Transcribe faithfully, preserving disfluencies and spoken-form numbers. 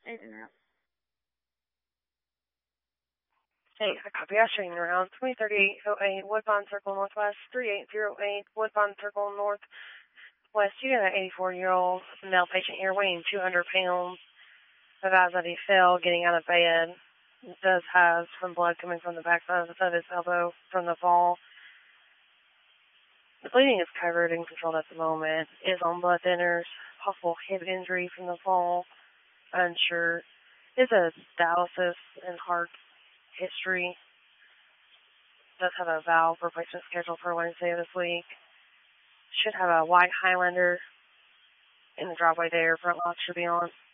Eight in route. Hey, I copy. I'll show you around. twenty thirty-eight oh eight, Woodbine Circle Northwest, three eight zero eight, Woodbine Circle Northwest. You got an eighty-four-year-old male patient here weighing two hundred pounds. Advised that he fell getting out of bed. He does have some blood coming from the backside of his elbow from the fall. The bleeding is covered and controlled at the moment. Is on blood thinners. Possible hip injury from the fall. Unsure. Is a dialysis and heart history. Does have a valve replacement scheduled for Wednesday of this week. Should have a white Highlander in the driveway there. Front lock should be on.